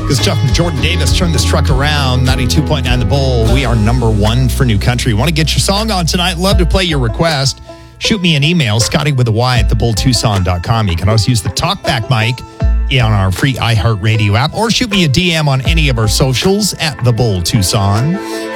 Good stuff from Jordan Davis. Turn this truck around. 92.9 The Bull. We are number one for new country. Want to get your song on tonight? Love to play your request. Shoot me an email, Scotty with a Y at thebulltucson.com. You can also use the talkback mic on our free iHeartRadio app, or shoot me a DM on any of our socials at The Bull Tucson.